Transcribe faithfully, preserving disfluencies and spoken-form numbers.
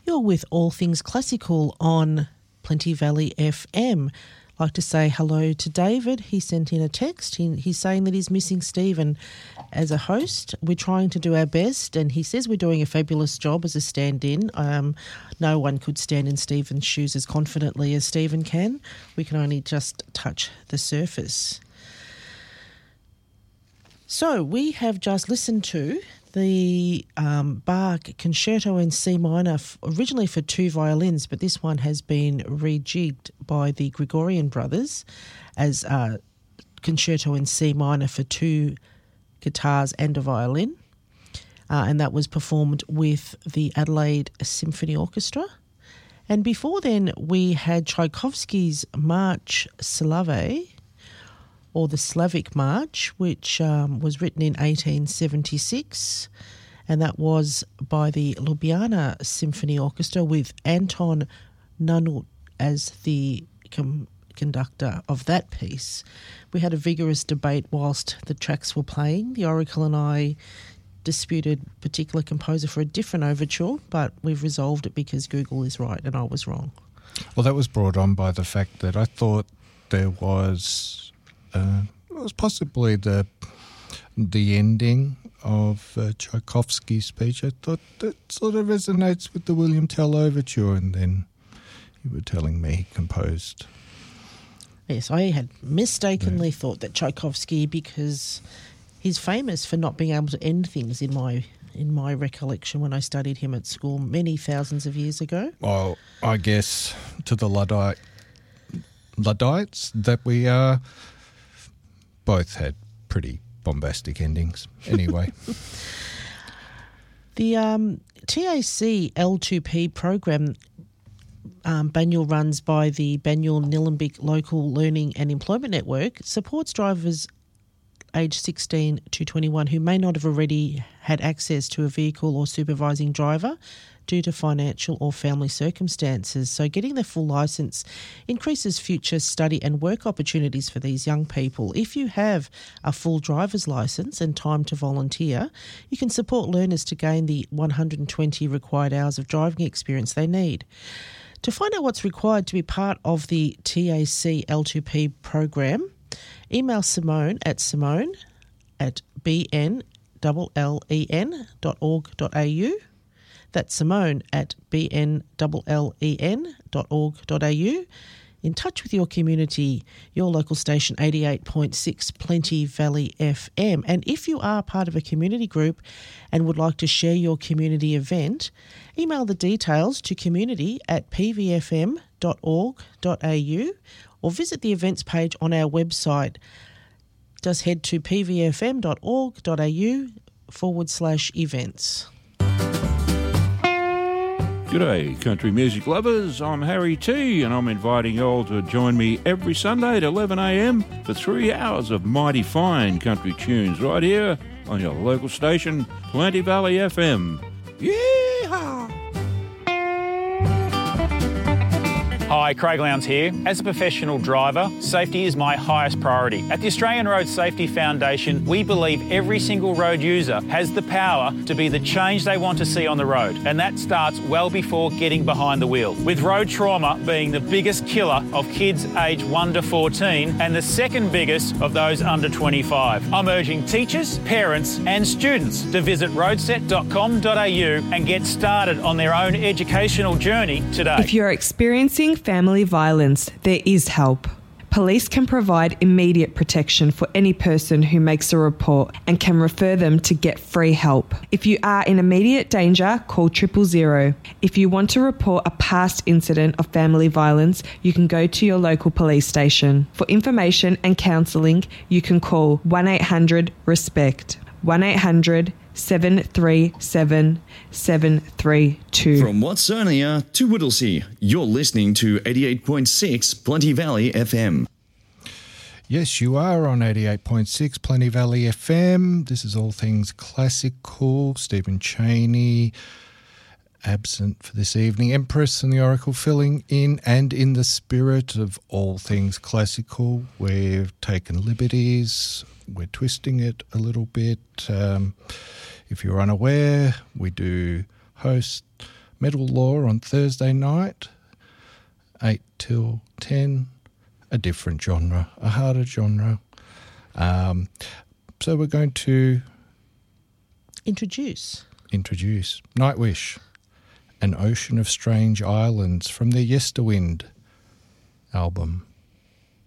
You're with All Things Classical on Plenty Valley F M. I'd like to say hello to David. He sent in a text. He, he's saying that he's missing Stephen as a host. We're trying to do our best, and he says we're doing a fabulous job as a stand-in. Um, no one could stand in Stephen's shoes as confidently as Stephen can. We can only just touch the surface. So we have just listened to the um, Bach Concerto in C minor, f- originally for two violins, but this one has been rejigged by the Gregorian brothers as a Concerto in C minor for two guitars and a violin. Uh, and that was performed with the Adelaide Symphony Orchestra. And before then, we had Tchaikovsky's March Slave, or the Slavic March, which um, was written in eighteen seventy-six, and that was by the Ljubljana Symphony Orchestra with Anton Nunut as the com- conductor of that piece. We had a vigorous debate whilst the tracks were playing. The Oracle and I disputed a particular composer for a different overture, but we've resolved it because Google is right and I was wrong. Well, that was brought on by the fact that I thought there was... Uh, it was possibly the the ending of uh, Tchaikovsky's speech. I thought that sort of resonates with the William Tell Overture, and then you were telling me he composed. Yes, I had mistakenly yeah. thought that Tchaikovsky, because he's famous for not being able to end things in my in my recollection when I studied him at school many thousands of years ago. Well, I guess to the Luddite, Luddites that we are... both had pretty bombastic endings. Anyway. The um, T A C L two P program, um, Banyule runs by the Banyule Nillumbik Local Learning and Employment Network, supports drivers aged sixteen to twenty-one who may not have already had access to a vehicle or supervising driver due to financial or family circumstances. So getting their full licence increases future study and work opportunities for these young people. If you have a full driver's licence and time to volunteer, you can support learners to gain the one hundred twenty required hours of driving experience they need. To find out what's required to be part of the T A C L two P program, email Simone at simone at b n l l e n dot org dot a u. That's Simone at b n l l e n dot org dot a u. In touch with your community, your local station eighty-eight point six Plenty Valley F M. And if you are part of a community group and would like to share your community event, email the details to community at p v f m dot org dot a u or visit the events page on our website. Just head to p v f m dot org dot a u forward slash events. G'day, country music lovers. I'm Harry T, and I'm inviting you all to join me every Sunday at eleven a m for three hours of mighty fine country tunes right here on your local station, Plenty Valley F M. Yeehaw! Hi, Craig Lowndes here. As a professional driver, safety is my highest priority. At the Australian Road Safety Foundation, we believe every single road user has the power to be the change they want to see on the road, and that starts well before getting behind the wheel. With road trauma being the biggest killer of kids aged one to fourteen and the second biggest of those under twenty-five. I'm urging teachers, parents and students to visit roadset dot com dot a u and get started on their own educational journey today. If you're experiencing family violence, there is help. Police can provide immediate protection for any person who makes a report and can refer them to get free help. If you are in immediate danger, call triple zero. If you want to report a past incident of family violence, you can go to your local police station. For information and counselling, you can call one eight hundred RESPECT, one eight hundred seven three seven seven three two. From Watsonia to Whittlesea, you're listening to eighty-eight point six Plenty Valley F M. Yes, you are on eighty-eight point six Plenty Valley F M. This is All Things Classical. Stephen Chaney, absent for this evening. Empress and the Oracle filling in, and in the spirit of All Things Classical, we've taken liberties. We're twisting it a little bit. Um, if you're unaware, we do host Metal Law on Thursday night, eight till ten, a different genre, a harder genre. Um, so we're going to Introduce. introduce Nightwish, An Ocean of Strange Islands from their Yesterwind album.